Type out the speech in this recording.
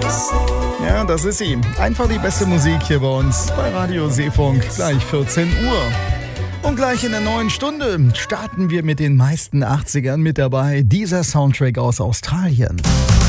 Ja, das ist sie. Einfach die beste Musik hier bei uns bei Radio Seefunk. Gleich 14 Uhr. Und gleich in der neuen Stunde starten wir mit den meisten 80ern mit dabei. Dieser Soundtrack aus Australien.